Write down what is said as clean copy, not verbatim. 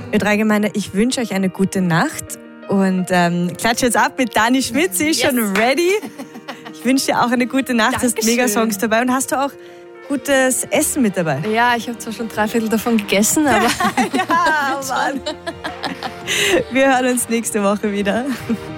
Ö3-Gemeinde, ich wünsche euch eine gute Nacht und klatsche jetzt ab mit Dani Schmidt, sie ist schon ready. Ich wünsche dir auch eine gute Nacht, Dankeschön. hast mega Songs dabei und hast du auch gutes Essen mit dabei? Ja, ich habe zwar schon 3/4 davon gegessen, aber... Ja, Mann. Wir hören uns nächste Woche wieder.